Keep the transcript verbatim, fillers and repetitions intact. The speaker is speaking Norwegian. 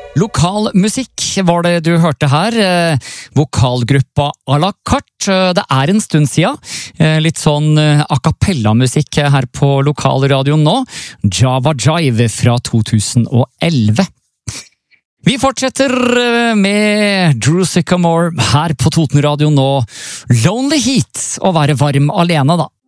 Lokal musikk var det du hørte her. Vokalgruppa à la carte. Det er en stund siden. Litt sånn a cappella-musikk her på lokalradioen nå. Java Jive fra to tusen og elleve. Vi fortsetter med Drew Sycamore her på Toten Radio nå. Lonely Heat, å være varm alene da.